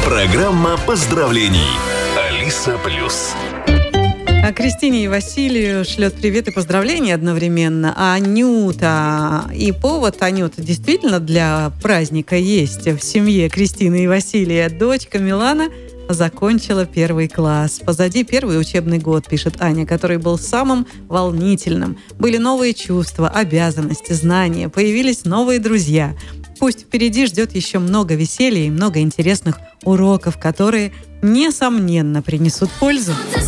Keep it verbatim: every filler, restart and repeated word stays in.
Программа поздравлений. Алиса Плюс. А Кристине и Василию шлет привет и поздравления одновременно. А Анюта, и повод, Анюта, действительно для праздника есть в семье Кристины и Василия. Дочка Милана закончила первый класс. Позади первый учебный год, пишет Аня, который был самым волнительным. Были новые чувства, обязанности, знания, появились новые друзья. Пусть впереди ждет еще много веселья и много интересных уроков, которые, несомненно, принесут пользу.